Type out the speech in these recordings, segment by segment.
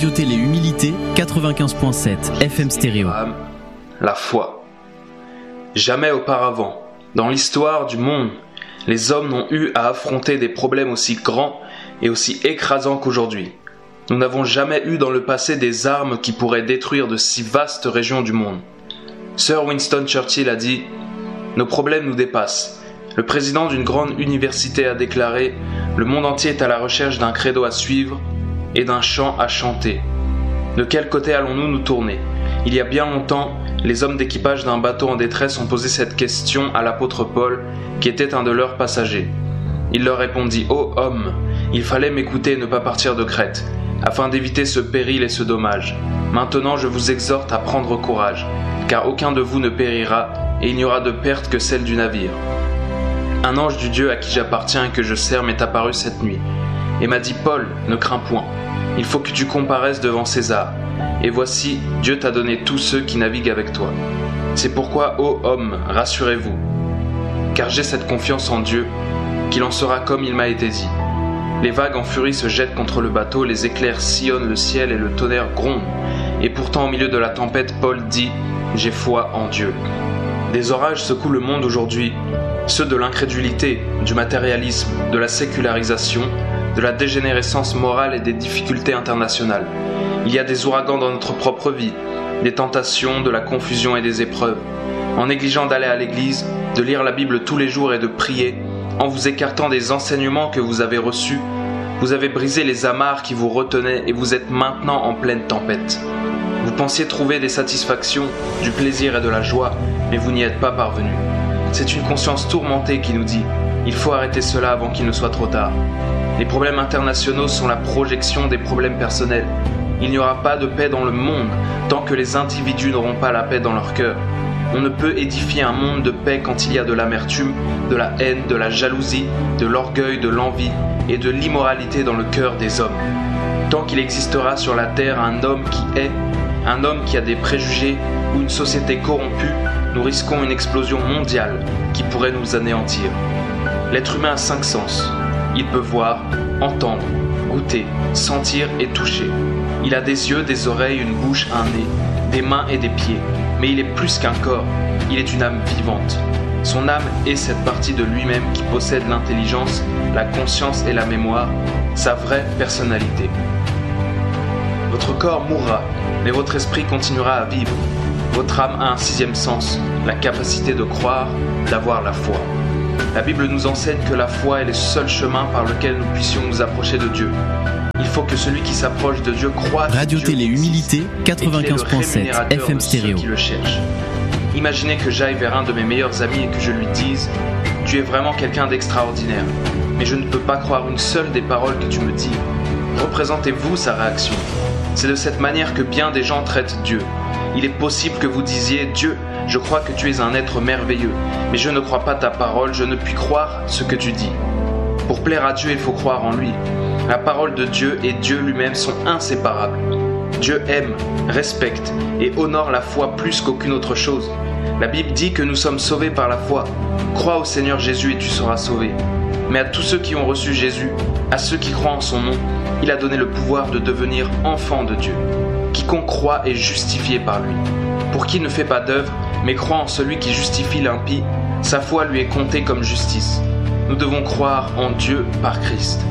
Radio Télé Humilité, 95.7 FM stéréo. La foi. Jamais auparavant, dans l'histoire du monde, les hommes n'ont eu à affronter des problèmes aussi grands et aussi écrasants qu'aujourd'hui. Nous n'avons jamais eu dans le passé des armes qui pourraient détruire de si vastes régions du monde. Sir Winston Churchill a dit « Nos problèmes nous dépassent ». Le président d'une grande université a déclaré « Le monde entier est à la recherche d'un credo à suivre et d'un chant à chanter. De quel côté allons-nous nous tourner ?» Il y a bien longtemps, les hommes d'équipage d'un bateau en détresse ont posé cette question à l'apôtre Paul, qui était un de leurs passagers. Il leur répondit « Ô homme, il fallait m'écouter et ne pas partir de Crète, afin d'éviter ce péril et ce dommage. Maintenant je vous exhorte à prendre courage, car aucun de vous ne périra, et il n'y aura de perte que celle du navire. Un ange du Dieu à qui j'appartiens et que je sers m'est apparu cette nuit, et m'a dit « Paul, ne crains point, il faut que tu comparaisses devant César. Et voici, Dieu t'a donné tous ceux qui naviguent avec toi. C'est pourquoi, ô homme, rassurez-vous, car j'ai cette confiance en Dieu, qu'il en sera comme il m'a été dit. Les vagues en furie se jettent contre le bateau, les éclairs sillonnent le ciel et le tonnerre gronde. Et pourtant, au milieu de la tempête, Paul dit « J'ai foi en Dieu ». Des orages secouent le monde aujourd'hui, ceux de l'incrédulité, du matérialisme, de la sécularisation, de la dégénérescence morale et des difficultés internationales. Il y a des ouragans dans notre propre vie, des tentations, de la confusion et des épreuves. En négligeant d'aller à l'église, de lire la Bible tous les jours et de prier, en vous écartant des enseignements que vous avez reçus, vous avez brisé les amarres qui vous retenaient et vous êtes maintenant en pleine tempête. Vous pensiez trouver des satisfactions, du plaisir et de la joie, mais vous n'y êtes pas parvenu. C'est une conscience tourmentée qui nous dit « Il faut arrêter cela avant qu'il ne soit trop tard ». Les problèmes internationaux sont la projection des problèmes personnels. Il n'y aura pas de paix dans le monde tant que les individus n'auront pas la paix dans leur cœur. On ne peut édifier un monde de paix quand il y a de l'amertume, de la haine, de la jalousie, de l'orgueil, de l'envie et de l'immoralité dans le cœur des hommes. Tant qu'il existera sur la terre un homme qui hait, un homme qui a des préjugés ou une société corrompue, nous risquons une explosion mondiale qui pourrait nous anéantir. L'être humain a 5 sens. Il peut voir, entendre, goûter, sentir et toucher. Il a des yeux, des oreilles, une bouche, un nez, des mains et des pieds. Mais il est plus qu'un corps, il est une âme vivante. Son âme est cette partie de lui-même qui possède l'intelligence, la conscience et la mémoire, sa vraie personnalité. Votre corps mourra, mais votre esprit continuera à vivre. Votre âme a un 6e sens, la capacité de croire, d'avoir la foi. La Bible nous enseigne que la foi est le seul chemin par lequel nous puissions nous approcher de Dieu. Il faut que celui qui s'approche de Dieu croie que Radio Dieu Télé existe Humilité, 95.7 FM stéréo. Qui le cherchent. Imaginez que j'aille vers un de mes meilleurs amis et que je lui dise « Tu es vraiment quelqu'un d'extraordinaire, mais je ne peux pas croire une seule des paroles que tu me dis. » Représentez-vous sa réaction. C'est de cette manière que bien des gens traitent Dieu. Il est possible que vous disiez « Dieu, je crois que tu es un être merveilleux, mais je ne crois pas ta parole, je ne puis croire ce que tu dis. » Pour plaire à Dieu, il faut croire en lui. La parole de Dieu et Dieu lui-même sont inséparables. Dieu aime, respecte et honore la foi plus qu'aucune autre chose. La Bible dit que nous sommes sauvés par la foi. Crois au Seigneur Jésus et tu seras sauvé. Mais à tous ceux qui ont reçu Jésus, à ceux qui croient en son nom, il a donné le pouvoir de devenir enfants de Dieu. Quiconque croit est justifié par lui. Pour qui ne fait pas d'œuvre, mais croit en celui qui justifie l'impie, sa foi lui est comptée comme justice. Nous devons croire en Dieu par Christ.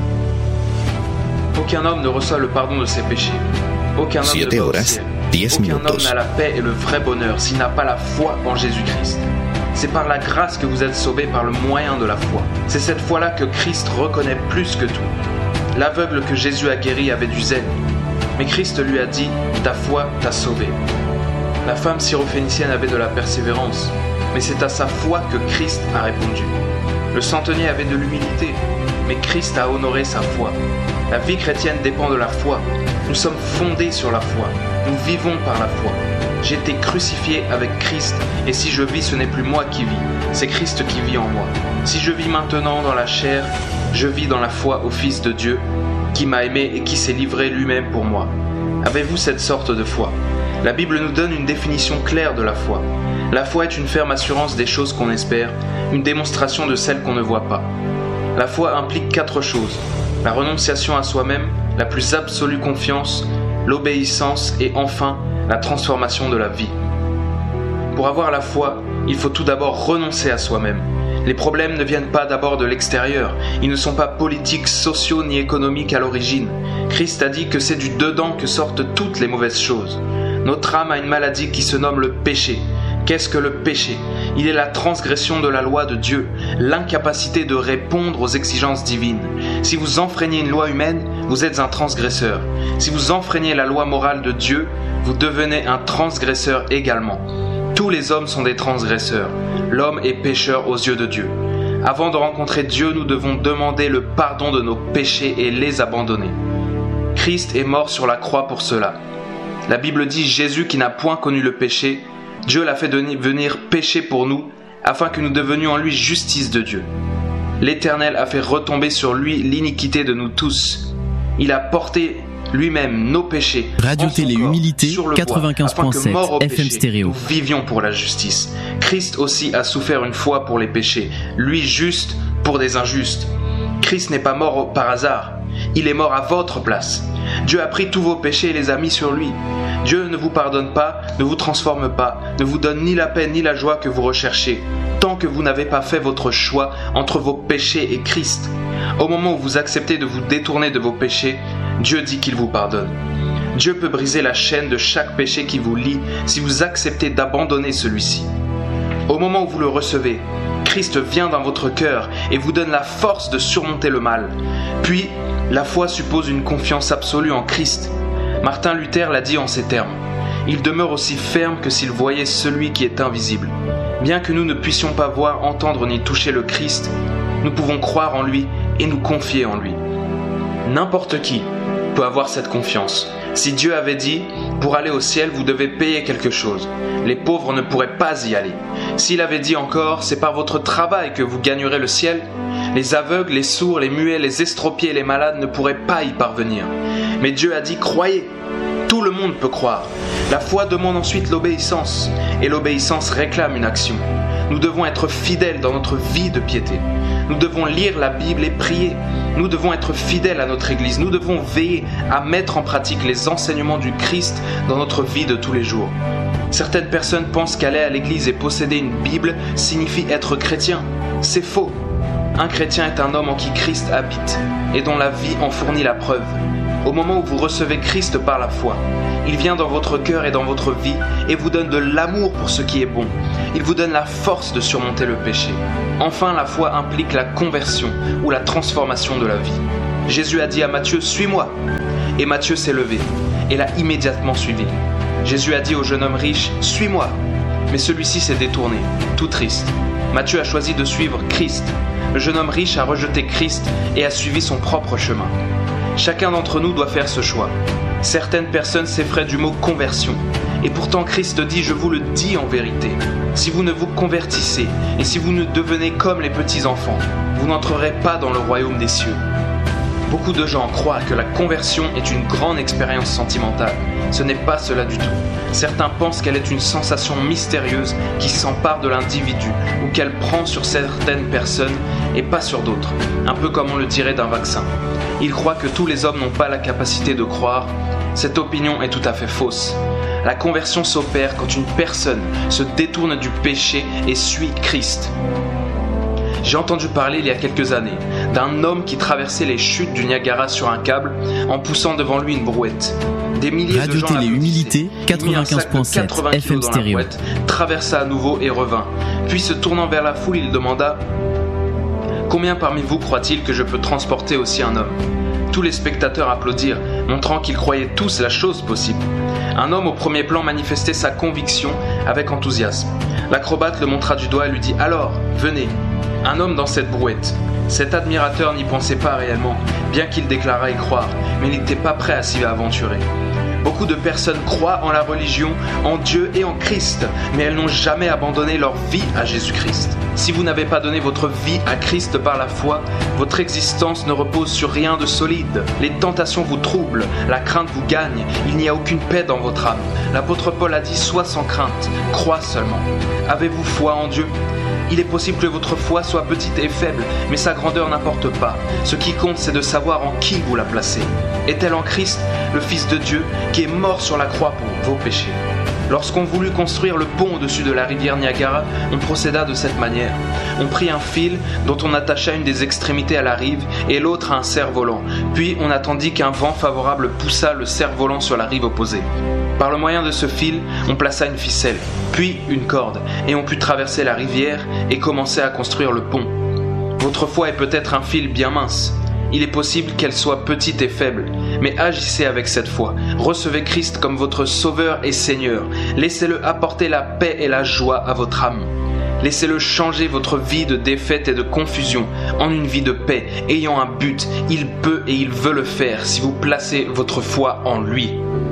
Aucun homme ne reçoit le pardon de ses péchés. Aucun homme ne va au ciel. Aucun homme n'a la paix et le vrai bonheur s'il n'a pas la foi en Jésus-Christ. C'est par la grâce que vous êtes sauvés par le moyen de la foi. C'est cette foi-là que Christ reconnaît plus que tout. L'aveugle que Jésus a guéri avait du zèle. Mais Christ lui a dit « Ta foi t'a sauvé ». La femme syrophénicienne avait de la persévérance, mais c'est à sa foi que Christ a répondu. Le centenier avait de l'humilité, mais Christ a honoré sa foi. La vie chrétienne dépend de la foi. Nous sommes fondés sur la foi. Nous vivons par la foi. J'ai été crucifié avec Christ, et si je vis, ce n'est plus moi qui vis, c'est Christ qui vit en moi. Si je vis maintenant dans la chair, je vis dans la foi au Fils de Dieu, qui m'a aimé et qui s'est livré lui-même pour moi. Avez-vous cette sorte de foi ? La Bible nous donne une définition claire de la foi. La foi est une ferme assurance des choses qu'on espère, une démonstration de celles qu'on ne voit pas. La foi implique 4 choses. La renonciation à soi-même, la plus absolue confiance, l'obéissance et enfin la transformation de la vie. Pour avoir la foi, il faut tout d'abord renoncer à soi-même. Les problèmes ne viennent pas d'abord de l'extérieur, ils ne sont pas politiques, sociaux ni économiques à l'origine. Christ a dit que c'est du dedans que sortent toutes les mauvaises choses. Notre âme a une maladie qui se nomme le péché. Qu'est-ce que le péché ? Il est la transgression de la loi de Dieu, l'incapacité de répondre aux exigences divines. Si vous enfreignez une loi humaine, vous êtes un transgresseur. Si vous enfreignez la loi morale de Dieu, vous devenez un transgresseur également. Tous les hommes sont des transgresseurs. L'homme est pécheur aux yeux de Dieu. Avant de rencontrer Dieu, nous devons demander le pardon de nos péchés et les abandonner. Christ est mort sur la croix pour cela. La Bible dit Jésus qui n'a point connu le péché, Dieu l'a fait venir pécher pour nous, afin que nous devenions en lui justice de Dieu. L'Éternel a fait retomber sur lui l'iniquité de nous tous. Il a porté lui-même nos péchés. Radio Télé Humilité, 95.7 FM Stéréo. Nous vivions pour la justice. Christ aussi a souffert une fois pour les péchés, lui juste pour des injustes. Christ n'est pas mort par hasard, il est mort à votre place. Dieu a pris tous vos péchés et les a mis sur lui. Dieu ne vous pardonne pas, ne vous transforme pas, ne vous donne ni la paix ni la joie que vous recherchez, tant que vous n'avez pas fait votre choix entre vos péchés et Christ. Au moment où vous acceptez de vous détourner de vos péchés, Dieu dit qu'il vous pardonne. Dieu peut briser la chaîne de chaque péché qui vous lie si vous acceptez d'abandonner celui-ci. Au moment où vous le recevez, Christ vient dans votre cœur et vous donne la force de surmonter le mal. Puis, la foi suppose une confiance absolue en Christ. Martin Luther l'a dit en ces termes. Il demeure aussi ferme que s'il voyait celui qui est invisible. Bien que nous ne puissions pas voir, entendre ni toucher le Christ, nous pouvons croire en lui et nous confier en lui. N'importe qui peut avoir cette confiance. Si Dieu avait dit « Pour aller au ciel, vous devez payer quelque chose », les pauvres ne pourraient pas y aller. S'il avait dit encore « C'est par votre travail que vous gagnerez le ciel », les aveugles, les sourds, les muets, les estropiés et les malades ne pourraient pas y parvenir. Mais Dieu a dit « Croyez ». Tout le monde peut croire. La foi demande ensuite l'obéissance, et l'obéissance réclame une action. Nous devons être fidèles dans notre vie de piété. Nous devons lire la Bible et prier. Nous devons être fidèles à notre Église. Nous devons veiller à mettre en pratique les enseignements du Christ dans notre vie de tous les jours. Certaines personnes pensent qu'aller à l'Église et posséder une Bible signifie être chrétien. C'est faux. Un chrétien est un homme en qui Christ habite et dont la vie en fournit la preuve. Au moment où vous recevez Christ par la foi, il vient dans votre cœur et dans votre vie et vous donne de l'amour pour ce qui est bon. Il vous donne la force de surmonter le péché. Enfin, la foi implique la conversion ou la transformation de la vie. Jésus a dit à Matthieu « Suis-moi » et Matthieu s'est levé et l'a immédiatement suivi. Jésus a dit au jeune homme riche « Suis-moi » mais celui-ci s'est détourné, tout triste. Matthieu a choisi de suivre Christ. Le jeune homme riche a rejeté Christ et a suivi son propre chemin. Chacun d'entre nous doit faire ce choix. Certaines personnes s'effraient du mot conversion. Et pourtant Christ dit, je vous le dis en vérité, si vous ne vous convertissez et si vous ne devenez comme les petits-enfants, vous n'entrerez pas dans le royaume des cieux. Beaucoup de gens croient que la conversion est une grande expérience sentimentale. Ce n'est pas cela du tout. Certains pensent qu'elle est une sensation mystérieuse qui s'empare de l'individu ou qu'elle prend sur certaines personnes et pas sur d'autres, un peu comme on le dirait d'un vaccin. Ils croient que tous les hommes n'ont pas la capacité de croire. Cette opinion est tout à fait fausse. La conversion s'opère quand une personne se détourne du péché et suit Christ. J'ai entendu parler il y a quelques années d'un homme qui traversait les chutes du Niagara sur un câble en poussant devant lui une brouette. Des milliers Radio de gens Télé Humilité, 95.7 FM Stéréo. Traversa à nouveau et revint. Puis se tournant vers la foule, il demanda « Combien parmi vous croit-il que je peux transporter aussi un homme ?» Tous les spectateurs applaudirent, montrant qu'ils croyaient tous la chose possible. Un homme au premier plan manifestait sa conviction avec enthousiasme. L'acrobate le montra du doigt et lui dit « Alors, venez !» Un homme dans cette brouette. Cet admirateur n'y pensait pas réellement, bien qu'il déclarât y croire, mais il n'était pas prêt à s'y aventurer. Beaucoup de personnes croient en la religion, en Dieu et en Christ, mais elles n'ont jamais abandonné leur vie à Jésus-Christ. Si vous n'avez pas donné votre vie à Christ par la foi, votre existence ne repose sur rien de solide. Les tentations vous troublent, la crainte vous gagne, il n'y a aucune paix dans votre âme. L'apôtre Paul a dit « Sois sans crainte, crois seulement ». Avez-vous foi en Dieu ? Il est possible que votre foi soit petite et faible, mais sa grandeur n'importe pas. Ce qui compte, c'est de savoir en qui vous la placez. Est-elle en Christ ? le Fils de Dieu, qui est mort sur la croix pour vos péchés. Lorsqu'on voulut construire le pont au-dessus de la rivière Niagara, on procéda de cette manière. On prit un fil dont on attacha une des extrémités à la rive et l'autre à un cerf-volant. Puis on attendit qu'un vent favorable poussât le cerf-volant sur la rive opposée. Par le moyen de ce fil, on plaça une ficelle, puis une corde, et on put traverser la rivière et commencer à construire le pont. Votre foi est peut-être un fil bien mince. Il est possible qu'elle soit petite et faible, mais agissez avec cette foi. Recevez Christ comme votre Sauveur et Seigneur. Laissez-le apporter la paix et la joie à votre âme. Laissez-le changer votre vie de défaite et de confusion en une vie de paix, ayant un but. Il peut et il veut le faire si vous placez votre foi en lui.